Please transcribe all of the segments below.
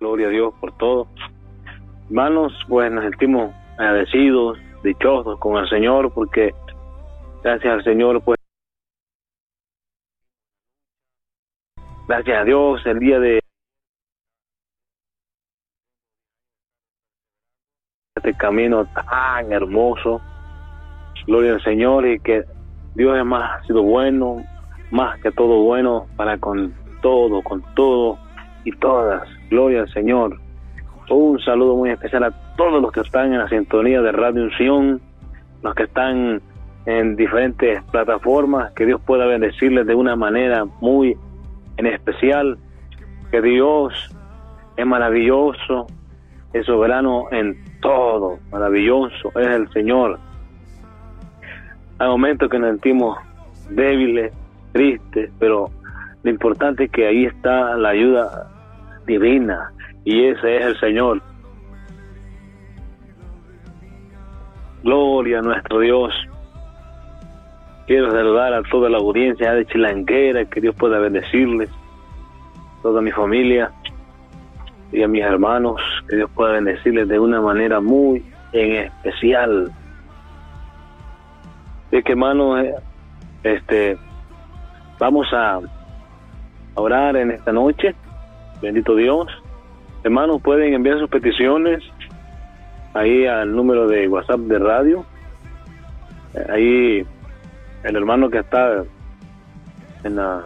Gloria a Dios por todo. Hermanos, pues nos sentimos agradecidos, dichosos con el Señor, porque gracias al Señor, pues, gracias a Dios, el día de este camino tan hermoso, gloria al Señor, y que Dios ha sido bueno, más que todo bueno, para con todo y todas. Gloria al Señor. Un saludo muy especial a todos los que están en la sintonía de Radio Unción, los que están en diferentes plataformas. Que Dios pueda bendecirles de una manera muy en especial. Que Dios es maravilloso, es soberano en todo, maravilloso es el Señor. Hay momentos que nos sentimos débiles, tristes, pero lo importante es que ahí está la ayuda divina, y ese es el Señor. Gloria a nuestro Dios. Quiero saludar a toda la audiencia de Chilanguera, que Dios pueda bendecirles, toda mi familia y a mis hermanos, que Dios pueda bendecirles de una manera muy en especial. Es que, hermanos, vamos a orar en esta noche. Bendito Dios. Hermanos, pueden enviar sus peticiones ahí al número de WhatsApp de radio. Ahí el hermano que está en la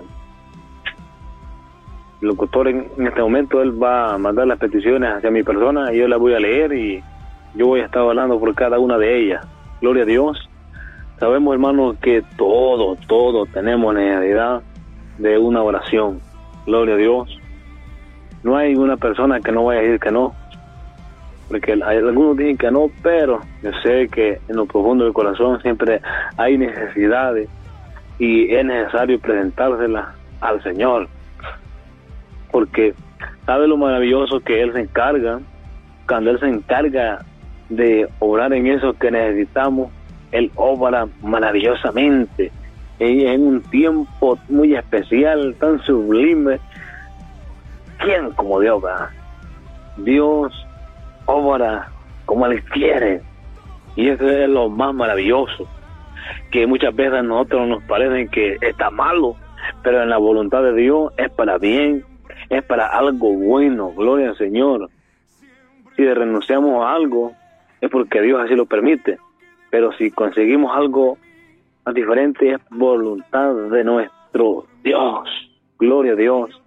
locutor en este momento, él va a mandar las peticiones hacia mi persona y yo las voy a leer, y yo voy a estar hablando por cada una de ellas. Gloria a Dios. Sabemos, hermanos, que todos tenemos necesidad de una oración. Gloria a Dios. No hay una persona que no vaya a decir que no, porque algunos dicen que no, pero yo sé que en lo profundo del corazón siempre hay necesidades, y es necesario presentárselas al Señor, porque sabe lo maravilloso que Él se encarga. Cuando Él se encarga de obrar en eso que necesitamos, Él obra maravillosamente, y en un tiempo muy especial, tan sublime. ¿Quién como Dios, va? Dios obra como Él quiere, y eso es lo más maravilloso, que muchas veces a nosotros nos parece que está malo, pero en la voluntad de Dios es para bien, es para algo bueno. Gloria al Señor. Si renunciamos a algo, es porque Dios así lo permite, pero si conseguimos algo diferente, es voluntad de nuestro Dios. Gloria a Dios.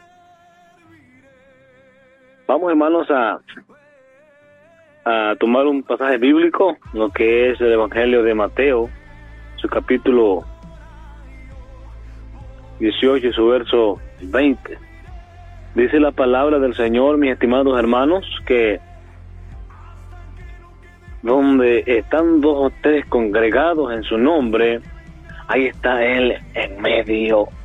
Vamos, hermanos, a tomar un pasaje bíblico, lo que es el Evangelio de Mateo, su capítulo 18 y su verso 20. Dice la palabra del Señor, mis estimados hermanos, que donde están dos o tres congregados en su nombre, ahí está Él en medio